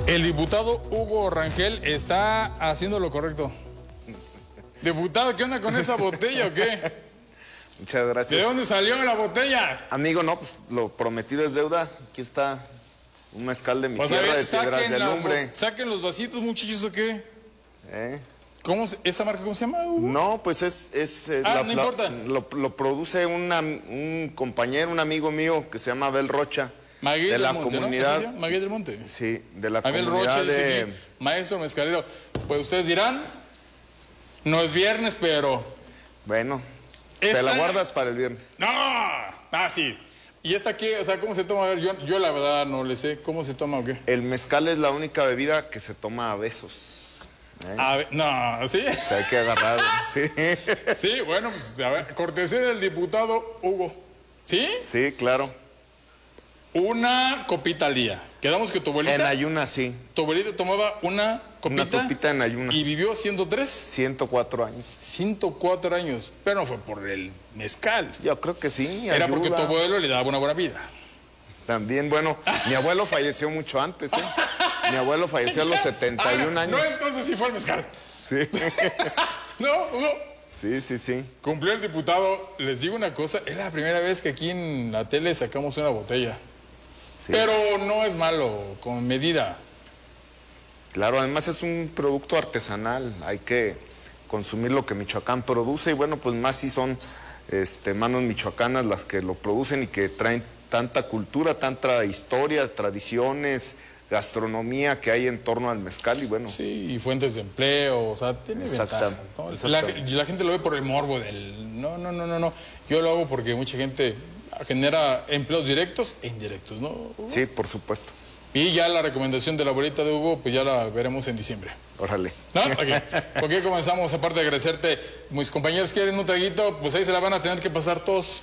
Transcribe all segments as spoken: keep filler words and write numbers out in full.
El diputado Hugo Rangel está haciendo lo correcto. Diputado, ¿qué onda con esa botella o qué? Muchas gracias. ¿De dónde salió la botella? Amigo, no, pues lo prometido es deuda. Aquí está un mezcal de mi Pues tierra, a ver, de Piedras de Lumbre. Saquen los vasitos, muchachos, ¿o qué? ¿Eh? ¿Cómo se, ¿Esa marca cómo se llama, Hugo? No, pues es... es eh, ah, la, no la, importa. Lo, lo produce una, un compañero, un amigo mío que se llama Abel Rocha. Maguey de del la Monte, comunidad, ¿no? Maguey del Monte. Sí, de la Abel comunidad Rocha dice de... aquí, maestro mezcalero. Pues ustedes dirán, no es viernes, pero... Bueno, esta... te la guardas para el viernes. ¡No! Ah, sí. ¿Y esta qué? O sea, ¿cómo se toma? A ver, yo, yo la verdad no le sé. ¿Cómo se toma o qué? El mezcal es la única bebida que se toma a besos. ¿Eh? A ver, no, ¿sí? O sea, hay que agarrar, sí. Sí, bueno, pues a ver, cortesía del diputado Hugo. ¿Sí? Sí, claro. Una copita al día. Quedamos que tu abuelita... En ayunas, sí. Tu abuelita tomaba una copita... Una copita en ayunas. ¿Y vivió ciento tres? ciento cuatro años. ciento cuatro años. Pero no fue por el mezcal. Yo creo que sí, Era ayuda. porque tu abuelo le daba una buena vida. También, bueno, mi abuelo falleció mucho antes, ¿eh? Mi abuelo falleció a los setenta y un ah, años. No, entonces sí fue el mezcal. Sí. No, Hugo. Sí, sí, sí. Cumplió el diputado. Les digo una cosa, es la primera vez que aquí en la tele sacamos una botella. Sí. Pero no es malo, con medida. Claro, además es un producto artesanal, hay que consumir lo que Michoacán produce y bueno, pues más si son este, manos michoacanas las que lo producen y que traen tanta cultura, tanta historia, tradiciones, gastronomía que hay en torno al mezcal y bueno. Sí, y fuentes de empleo, o sea, tiene ventajas, ¿no? La, la gente lo ve por el morbo del... No, no, no, no, no. Yo lo hago porque mucha gente genera empleos directos e indirectos, ¿no, Hugo? Sí, por supuesto. Y ya la recomendación de la abuelita de Hugo, pues ya la veremos en diciembre. Órale. ¿No? Okay. ¿Por qué comenzamos? Aparte de agradecerte, mis compañeros quieren un traguito, pues ahí se la van a tener que pasar todos.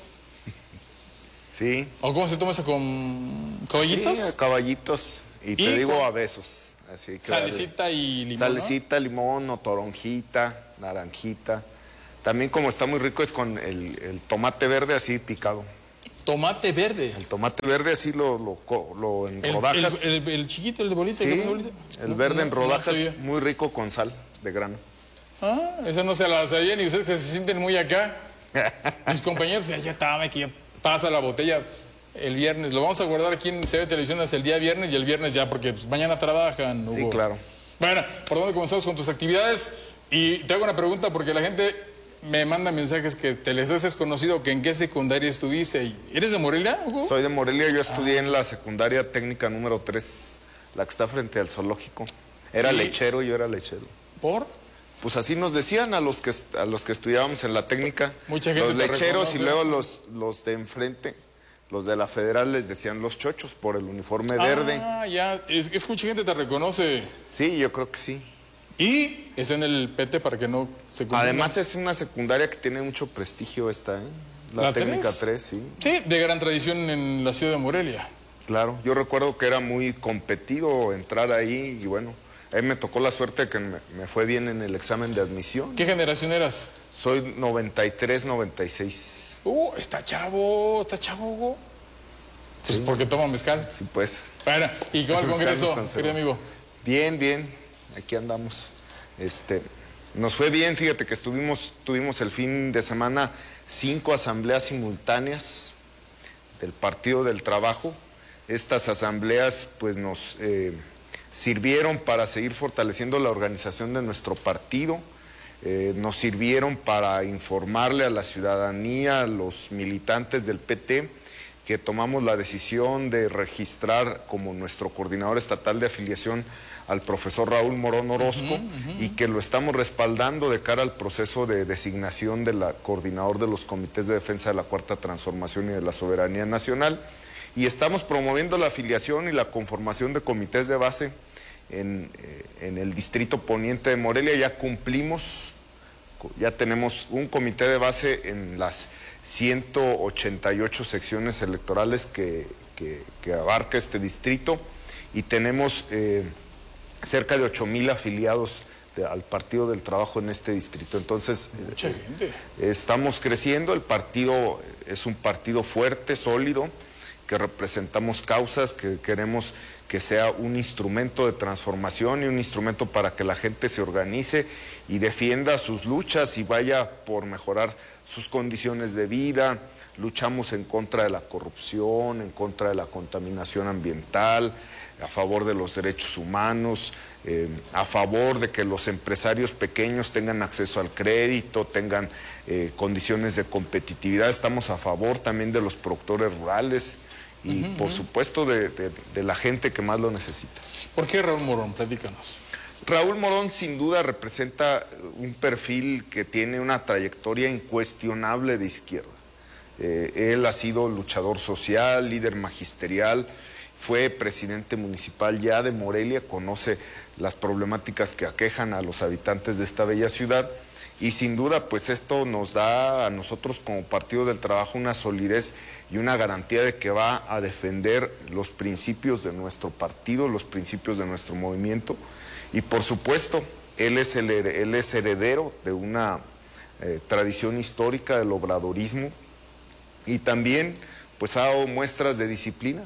Sí. ¿O cómo se toma eso con caballitos? Sí, caballitos. Y, y te digo a besos. Así que salecita y limón. Salecita, ¿no? limón o toronjita, naranjita. También como está muy rico es con el, el tomate verde así picado. Tomate verde. El tomate verde así lo, lo, lo en el, rodajas. El, el, el chiquito, el de bolita. Sí, ¿el bolita? el no, verde no, en rodajas, no muy rico con sal de grano. Ah, eso no se la sabían y ustedes que se sienten muy acá. Mis compañeros, ya estaba, que ya pasa la botella el viernes. Lo vamos a guardar aquí en C B Televisión hasta el día viernes y el viernes ya, porque pues, mañana trabajan. Sí, Hugo. claro. Bueno, ¿por dónde comenzamos con tus actividades? Y te hago una pregunta porque la gente me manda mensajes que te les haces conocido, que en qué secundaria estuviste. ¿Eres de Morelia, Hugo? Soy de Morelia, yo estudié ah. en la secundaria técnica número tres, la que está frente al zoológico. Era sí. lechero, yo era lechero. ¿Por? Pues así nos decían a los que, a los que estudiábamos en la técnica. Mucha gente los lecheros y luego los, los de enfrente, los de la federal les decían los chochos por el uniforme ah, verde. Ah, ya, es que mucha gente te reconoce. Sí, yo creo que sí. Y es en el P T para que no se confunda. Además es una secundaria que tiene mucho prestigio esta, ¿eh? La, ¿La técnica tres, sí. Sí, de gran tradición en la ciudad de Morelia. Claro, yo recuerdo que era muy competido entrar ahí y bueno, a mí me tocó la suerte de que me, me fue bien en el examen de admisión. ¿Qué generación eras? Soy noventa y tres, noventa y seis. Uh, está chavo, está chavo, Hugo. Pues sí. Porque toma mezcal. Sí, pues. Bueno, ¿y qué va el congreso, querido amigo? Bien, bien, aquí andamos. Este, nos fue bien, fíjate que estuvimos, tuvimos el fin de semana cinco asambleas simultáneas del Partido del Trabajo. Estas asambleas pues nos eh, sirvieron para seguir fortaleciendo la organización de nuestro partido, eh, nos sirvieron para informarle a la ciudadanía, a los militantes del P T, que tomamos la decisión de registrar como nuestro coordinador estatal de afiliación al profesor Raúl Morón Orozco, uh-huh, uh-huh. y que lo estamos respaldando de cara al proceso de designación del coordinador de los comités de defensa de la Cuarta Transformación y de la Soberanía Nacional, y estamos promoviendo la afiliación y la conformación de comités de base en, eh, en el distrito poniente de Morelia. Ya cumplimos, ya tenemos un comité de base en las ciento ochenta y ocho secciones electorales que, que, que abarca este distrito, y tenemos eh, cerca de ocho mil afiliados de, al Partido del Trabajo en este distrito. Entonces, mucha gente. Eh, estamos creciendo, el partido es un partido fuerte, sólido, que representamos causas, que queremos que sea un instrumento de transformación y un instrumento para que la gente se organice y defienda sus luchas y vaya por mejorar sus condiciones de vida. Luchamos en contra de la corrupción, en contra de la contaminación ambiental, a favor de los derechos humanos, eh, a favor de que los empresarios pequeños tengan acceso al crédito, tengan eh, condiciones de competitividad. Estamos a favor también de los productores rurales y uh-huh, por supuesto de, de, de la gente que más lo necesita. ¿Por qué Raúl Morón? Platícanos. Raúl Morón sin duda representa un perfil que tiene una trayectoria incuestionable de izquierda. Eh, él ha sido luchador social, líder magisterial, fue presidente municipal ya de Morelia, conoce las problemáticas que aquejan a los habitantes de esta bella ciudad y sin duda pues esto nos da a nosotros como Partido del Trabajo una solidez y una garantía de que va a defender los principios de nuestro partido, los principios de nuestro movimiento y por supuesto él es, el, él es heredero de una eh, tradición histórica del obradorismo y también pues ha dado muestras de disciplina.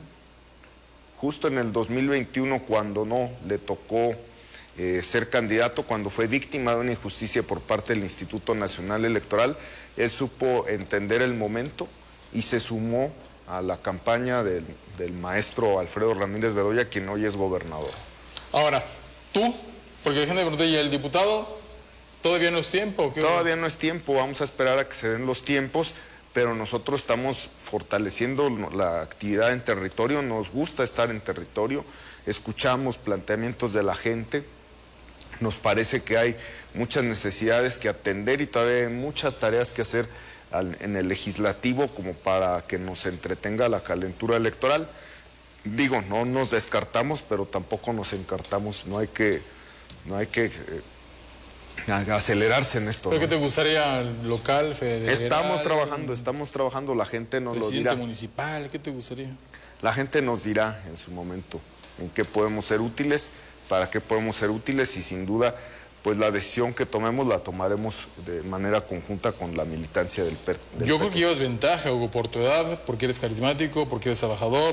Justo en el dos mil veintiuno, cuando no le tocó eh, ser candidato, cuando fue víctima de una injusticia por parte del Instituto Nacional Electoral, él supo entender el momento y se sumó a la campaña del, del maestro Alfredo Ramírez Bedoya, quien hoy es gobernador. Ahora, tú, porque la gente me preguntó, ¿y el diputado todavía no es tiempo? ¿Qué? Todavía no es tiempo, vamos a esperar a que se den los tiempos, pero nosotros estamos fortaleciendo la actividad en territorio, nos gusta estar en territorio, escuchamos planteamientos de la gente, nos parece que hay muchas necesidades que atender y todavía hay muchas tareas que hacer al, en el legislativo como para que nos entretenga la calentura electoral. Digo, no nos descartamos, pero tampoco nos encartamos, no hay que, no hay que eh, acelerarse en esto. ¿Pero ¿no? qué te gustaría, local, federal? Estamos trabajando, estamos trabajando, la gente nos lo dirá. Presidente municipal, ¿qué te gustaría? La gente nos dirá en su momento en qué podemos ser útiles, para qué podemos ser útiles y sin duda pues la decisión que tomemos la tomaremos de manera conjunta con la militancia del P E R. Yo creo que llevas ventaja, Hugo, por tu edad, porque eres carismático, porque eres trabajador,